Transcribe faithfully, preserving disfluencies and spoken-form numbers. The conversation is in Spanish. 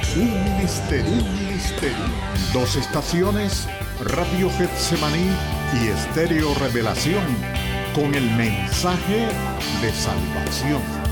Un misterio, un misterio. Dos estaciones, Radio Getsemaní y Estéreo Revelación, con el mensaje de salvación.